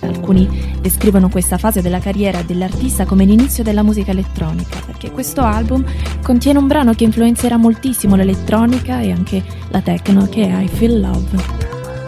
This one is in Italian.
Alcuni descrivono questa fase della carriera dell'artista come l'inizio della musica elettronica, perché questo album contiene un brano che influenzerà moltissimo l'elettronica e anche la techno, che è I Feel Love.